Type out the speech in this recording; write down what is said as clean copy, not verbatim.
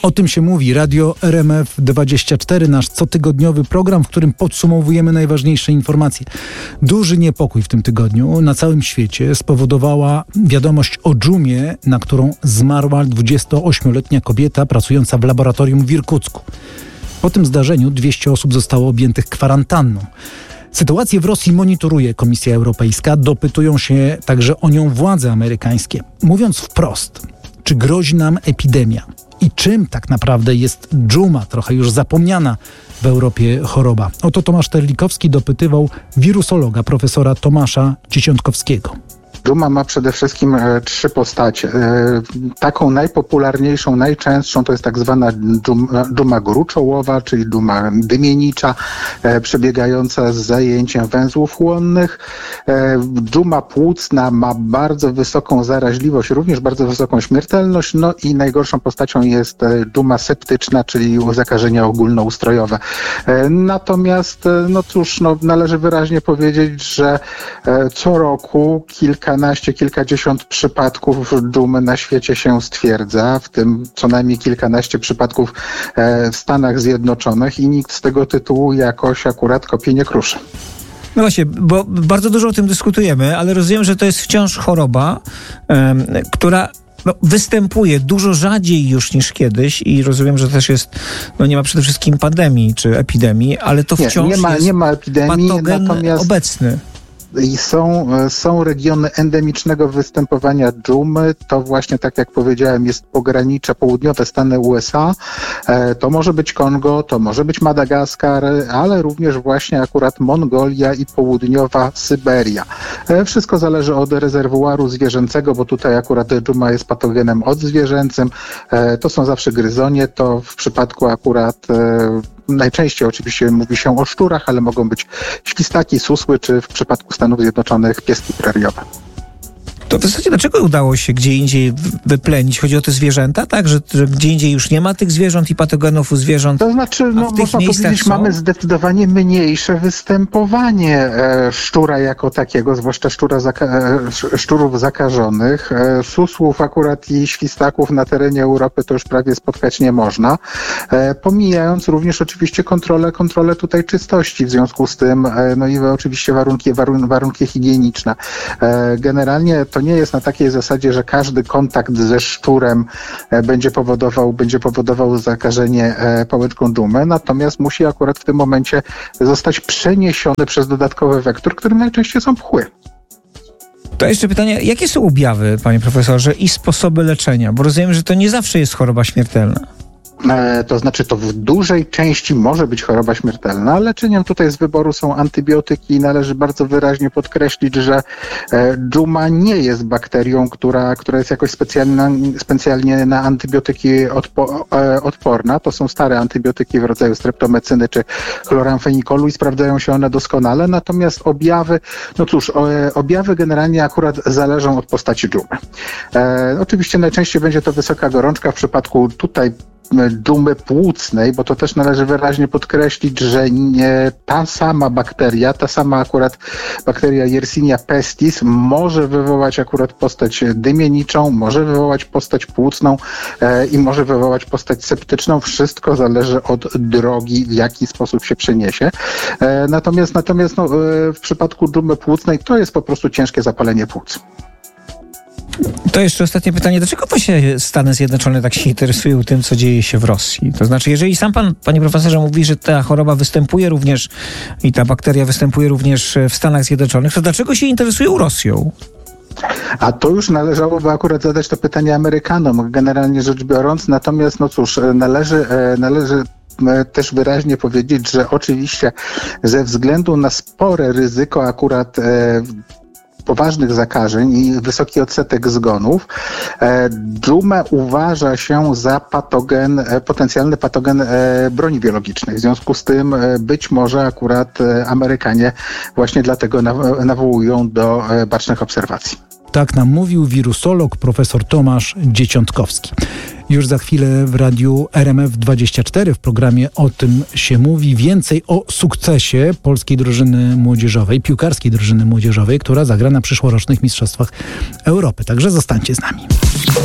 O tym się mówi. Radio RMF24, nasz cotygodniowy program, w którym podsumowujemy najważniejsze informacje. Duży niepokój w tym tygodniu na całym świecie spowodowała wiadomość o dżumie, na którą zmarła 28-letnia kobieta pracująca w laboratorium w Irkucku. Po tym zdarzeniu 200 osób zostało objętych kwarantanną. Sytuację w Rosji monitoruje Komisja Europejska. Dopytują się także o nią władze amerykańskie. Mówiąc wprost, czy grozi nam epidemia? I czym tak naprawdę jest dżuma, trochę już zapomniana w Europie choroba? Oto Tomasz Terlikowski dopytywał wirusologa, profesora Tomasza Dzieciątkowskiego. Dżuma ma przede wszystkim trzy postacie. Taką najpopularniejszą, najczęstszą to jest tak zwana dżuma gruczołowa, czyli dżuma dymienicza, przebiegająca z zajęciem węzłów chłonnych. Dżuma płucna ma bardzo wysoką zaraźliwość, również bardzo wysoką śmiertelność, no i najgorszą postacią jest dżuma septyczna, czyli zakażenia ogólnoustrojowe. Natomiast, należy wyraźnie powiedzieć, że co roku kilkadziesiąt przypadków dżumy na świecie się stwierdza, w tym co najmniej kilkanaście przypadków w Stanach Zjednoczonych i nikt z tego tytułu jakoś akurat kopii nie kruszy. No właśnie, bo bardzo dużo o tym dyskutujemy, ale rozumiem, że to jest wciąż choroba, która występuje dużo rzadziej już niż kiedyś i rozumiem, że też jest, nie ma przede wszystkim pandemii czy epidemii, ale to wciąż nie ma epidemii, patogen natomiast obecny. I są regiony endemicznego występowania dżumy. To właśnie, tak jak powiedziałem, jest pogranicze południowe Stany USA. To może być Kongo, to może być Madagaskar, ale również właśnie akurat Mongolia i południowa Syberia. Wszystko zależy od rezerwuaru zwierzęcego, bo tutaj akurat dżuma jest patogenem odzwierzęcym. To są zawsze gryzonie, to w przypadku akurat najczęściej oczywiście mówi się o szczurach, ale mogą być świstaki, susły, czy w przypadku Stanów Zjednoczonych pieski preriowe. To w zasadzie dlaczego udało się gdzie indziej wyplenić? Chodzi o te zwierzęta, tak? Że gdzie indziej już nie ma tych zwierząt i patogenów u zwierząt? To znaczy, można powiedzieć, mamy zdecydowanie mniejsze występowanie szczura jako takiego, zwłaszcza szczurów zakażonych. Susłów akurat i świstaków na terenie Europy to już prawie spotkać nie można. Pomijając również oczywiście kontrolę tutaj czystości, w związku z tym, i oczywiście warunki higieniczne. Generalnie to nie jest na takiej zasadzie, że każdy kontakt ze szczurem będzie powodował zakażenie pałeczką dżumy, natomiast musi akurat w tym momencie zostać przeniesiony przez dodatkowy wektor, którym najczęściej są pchły. To jeszcze pytanie, jakie są objawy, panie profesorze, i sposoby leczenia? Bo rozumiem, że to nie zawsze jest choroba śmiertelna. To znaczy, to w dużej części może być choroba śmiertelna. Leczeniem tutaj z wyboru są antybiotyki i należy bardzo wyraźnie podkreślić, że dżuma nie jest bakterią, która jest jakoś specjalnie na antybiotyki odporna. To są stare antybiotyki w rodzaju streptomecyny czy chloramfenikolu i sprawdzają się one doskonale. Natomiast objawy generalnie akurat zależą od postaci dżumy. Oczywiście najczęściej będzie to wysoka gorączka w przypadku tutaj dżumy płucnej, bo to też należy wyraźnie podkreślić, że ta sama akurat bakteria Yersinia pestis może wywołać akurat postać dymieniczą, może wywołać postać płucną i może wywołać postać septyczną. Wszystko zależy od drogi, w jaki sposób się przeniesie. Natomiast w przypadku dżumy płucnej to jest po prostu ciężkie zapalenie płuc. To jeszcze ostatnie pytanie. Dlaczego właśnie Stany Zjednoczone tak się interesują tym, co dzieje się w Rosji? To znaczy, jeżeli sam pan, panie profesorze, mówi, że ta choroba występuje również i ta bakteria występuje również w Stanach Zjednoczonych, to dlaczego się interesują Rosją? A to już należałoby akurat zadać to pytanie Amerykanom, generalnie rzecz biorąc. Natomiast, należy też wyraźnie powiedzieć, że oczywiście ze względu na spore ryzyko akurat poważnych zakażeń i wysoki odsetek zgonów, dżumę uważa się za potencjalny patogen broni biologicznej. W związku z tym być może akurat Amerykanie właśnie dlatego nawołują do bacznych obserwacji. Tak nam mówił wirusolog profesor Tomasz Dzieciątkowski. Już za chwilę w radiu RMF24 w programie O tym się mówi więcej o sukcesie polskiej drużyny młodzieżowej, piłkarskiej drużyny młodzieżowej, która zagra na przyszłorocznych Mistrzostwach Europy. Także zostańcie z nami.